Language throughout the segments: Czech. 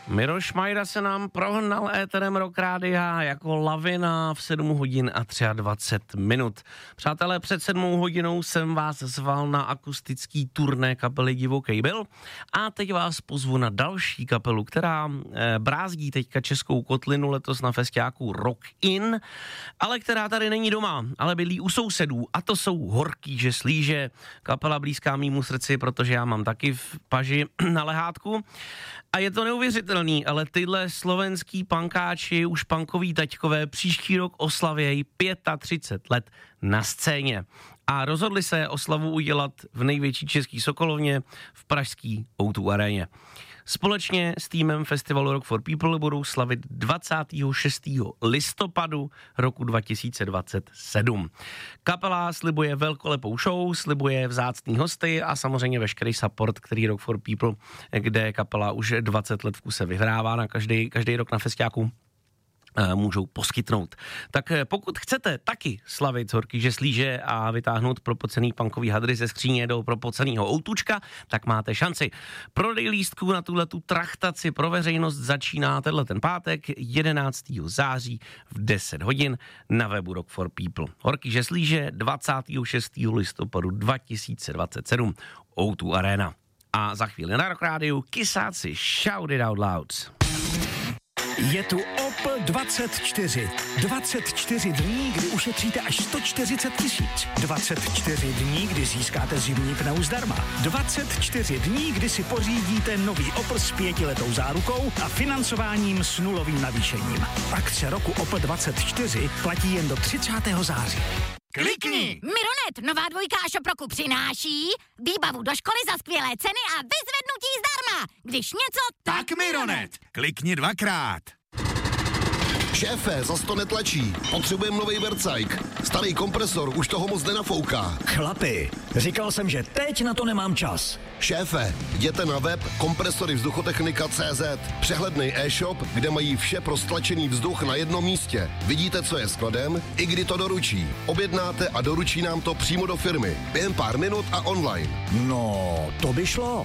Miroš Majda se nám prohnal éterem Rock Rádia jako lavina v 7 hodin a 23 minut. Přátelé, před 7 hodinou jsem vás zval na akustický turné kapely Divokej Byl a teď vás pozvu na další kapelu, která brázdí teďka českou kotlinu letos na festiáku Rock In, ale která tady není doma, ale bydlí u sousedů, a to jsou Horký že slíže, kapela blízká mýmu srdci, protože já mám taky v paži na lehátku. A je to neuvěřitelný, ale tyhle slovenský punkáči, už punkoví taťkové, příští rok oslavějí 35 let na scéně. A rozhodli se oslavu udělat v největší český sokolovně v pražský O2 aréně. Společně s týmem festivalu Rock for People budou slavit 26. listopadu roku 2027. Kapela slibuje velkolepou show, slibuje vzácný hosty a samozřejmě veškerý support, který Rock for People, kde kapela už 20 let v kuse vyhrává na každý rok na festiáku, můžou poskytnout. Tak pokud chcete taky slavit Horký že slíže a vytáhnout propocený punkový hadry ze skříně do propocenýho outučka, tak máte šanci. Prodej lístků na tuhletu trachtaci pro veřejnost začíná ten pátek 11. září v 10 hodin na webu Rock for People. Horký že slíže 26. listopadu 2027 O2 Arena. A za chvíli na Rock Rádiu Kysáci Shout It Out Loud. Je tu OPL 24. 24 dní, kdy ušetříte až 140 000. 24 dní, kdy získáte zimní pneu zdarma. 24 dní, kdy si pořídíte nový Opel s 5letou zárukou a financováním s nulovým navýšením. Akce roku Opel 24 platí jen do 30. září. Klikni! Mironet, nová dvojka Shop roku přináší výbavu do školy za skvělé ceny a vyzvednutí zdarma. Když něco, Tak Mironet! Klikni 2krát. Šéfe, zas to netlačí. Potřebujeme novej Vercajk. Starý kompresor už toho moc nenafouká. Chlapi, říkal jsem, že teď na to nemám čas. Šéfe, jděte na web kompresorivzduchotechnika.cz. Přehlednej e-shop, kde mají vše pro stlačený vzduch na jednom místě. Vidíte, co je skladem, i kdy to doručí. Objednáte a doručí nám to přímo do firmy. Během pár minut a online. No, to by šlo.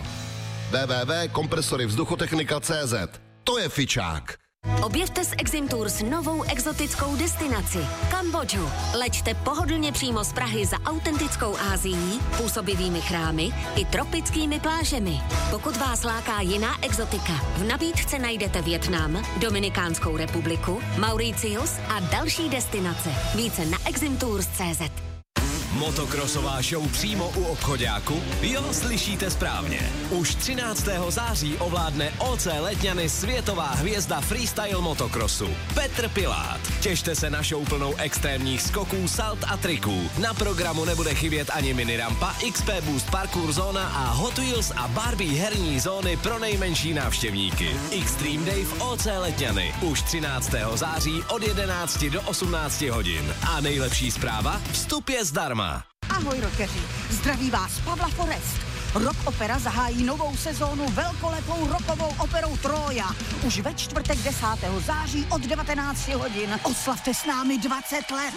www.kompresorivzduchotechnika.cz. To je fičák. Objevte s Exim Tours novou exotickou destinaci Kambodžu. Leďte pohodlně přímo z Prahy za autentickou Ázií, působivými chrámy i tropickými plážemi. Pokud vás láká jiná exotika, v nabídce najdete Vietnam, Dominikánskou republiku, Mauritius a další destinace. Více na eximtours.cz. Motokrosová show přímo u obchoďáku? Jo, slyšíte správně. Už 13. září ovládne OC Letňany světová hvězda freestyle motokrosu Petr Pilát. Těšte se na show plnou extrémních skoků, salt a triků. Na programu nebude chybět ani minirampa, XP Boost parkour zóna a Hot Wheels a Barbie herní zóny pro nejmenší návštěvníky. Extreme Day v OC Letňany. Už 13. září od 11 do 18 hodin. A nejlepší zpráva? Vstup je zdarma. Ahoj rockeři, zdraví vás Pavla Forest. Rock Opera zahájí novou sezónu velkolepou rockovou operou Trója. Už ve čtvrtek 10. září od 19 hodin. Oslavte s námi 20 let.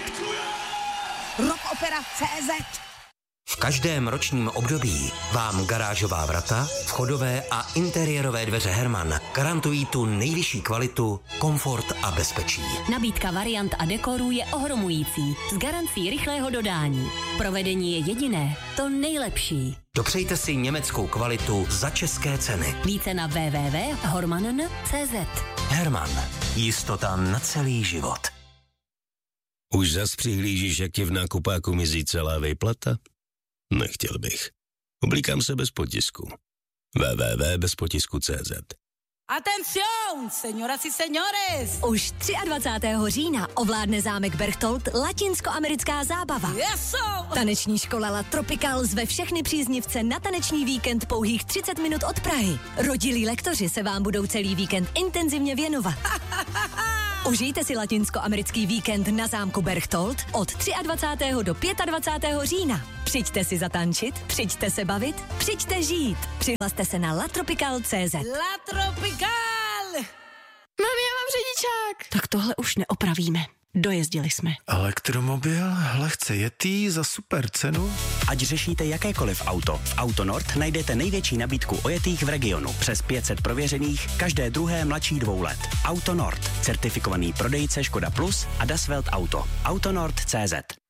Rockopera.cz. V každém ročním období vám garážová vrata, vchodové a interiérové dveře Herman garantují tu nejvyšší kvalitu, komfort a bezpečí. Nabídka variant a dekorů je ohromující, s garancí rychlého dodání. Provedení je jediné, to nejlepší. Dopřejte si německou kvalitu za české ceny. Více na www.hormanen.cz. Herman. Jistota na celý život. Už zas přihlížíš, jak ti v nákupáku mizí celá výplata? Nechtěl bych. Oblíkám se bez potisku. www.bezpotisku.cz. Atención, señoras y señores. Už 23. října ovládne zámek Berchtold latinskoamerická zábava. Eso. Taneční škola La Tropical zve všechny příznivce na taneční víkend pouhých 30 minut od Prahy. Rodilí lektoři se vám budou celý víkend intenzivně věnovat. Užijte si latinskoamerický víkend na zámku Berchtold od 23. do 25. října. Přijďte si zatančit, přijďte se bavit, přijďte žít. Přihlaste se na latropical.cz. La Tropical. Mami, já mám řidičák. Tak tohle už neopravíme. Dojezdili jsme. Elektromobil, lehce jetý, za super cenu. Ať řešíte jakékoliv auto, v Autonord najdete největší nabídku ojetých v regionu. Přes 500 prověřených, každé druhé mladší 2 let. Autonord, certifikovaný prodejce Škoda Plus a Das Welt Auto. Autonord.cz